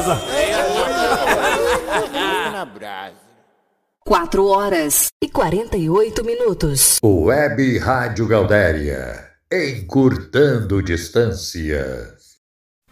brasa. Na brasa. 4h48. Web Rádio Gaudéria, encurtando distâncias.